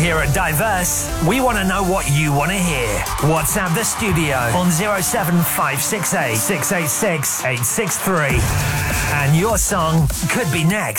Here at Diverse, we want to know what you want to hear. WhatsApp the studio on 07568 686 863. And your song could be next.